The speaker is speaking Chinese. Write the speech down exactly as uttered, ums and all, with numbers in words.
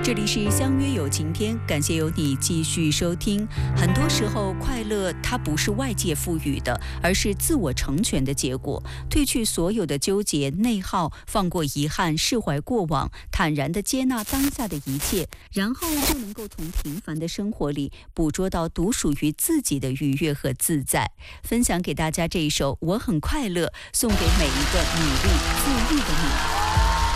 这里是相约有晴天，感谢有你继续收听。很多时候，快乐它不是外界赋予的，而是自我成全的结果。褪去所有的纠结、内耗，放过遗憾，释怀过往，坦然地接纳当下的一切，然后就能够从平凡的生活里捕捉到独属于自己的愉悦和自在。分享给大家这一首《我很快乐》，送给每一个努力自律的你。